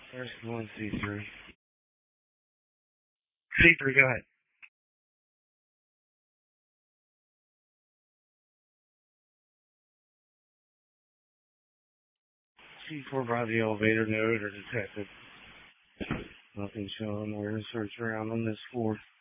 First one, C3. C3, go ahead. C4 by the elevator, no odor detected. Nothing showing. We're going to search around on this floor.